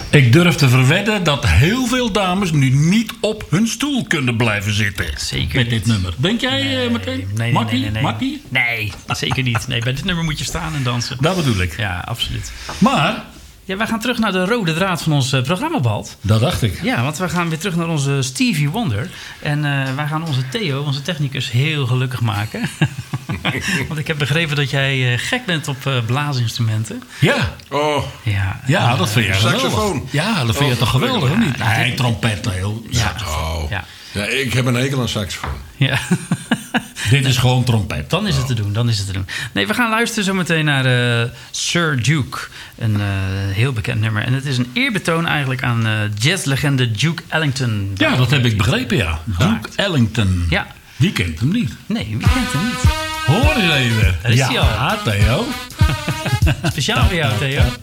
Ik durf te verwedden dat heel veel dames nu niet op hun stoel kunnen blijven zitten. Zeker met dit niet. nummer. Denk jij meteen? Nee. Makkie? Nee, zeker niet. Nee, bij dit nummer moet je staan en dansen. Dat bedoel ik. Ja, absoluut. Maar, Ja, wij gaan terug naar de rode draad van ons programma, Balt. dat dacht ik. Ja, want we gaan weer terug naar onze Stevie Wonder. En wij gaan onze Theo, onze technicus, heel gelukkig maken. Want ik heb begrepen dat jij gek bent op blaasinstrumenten. Ja. Oh, Ja, dat vind je geweldig. saxofoon. Ja, dat vind je toch geweldig, of niet? Ja, Nee, trompet, heel. Ja. Oh. Ja. Ja, ik heb een hekel aan saxofoon. Ja. Dit is gewoon trompet. Dan is het te doen, Nee, we gaan luisteren zometeen naar Sir Duke. Een heel bekend nummer. En het is een eerbetoon eigenlijk aan jazzlegende Duke Ellington. Ja, dat heb ik begrepen, ja. Duke Ellington. Ja. Wie kent hem niet? Nee, wie kent hem niet? Hoor eens even. Daar is hij al. Ja, Theo. Speciaal voor jou, Theo.